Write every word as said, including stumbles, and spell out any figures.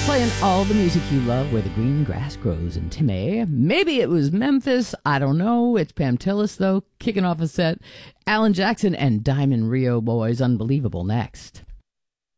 Playing all the music you love where the green grass grows in Timmy. Maybe it was Memphis. I don't know. It's Pam Tillis, though, kicking off a set. Alan Jackson and Diamond Rio Boys. Unbelievable next.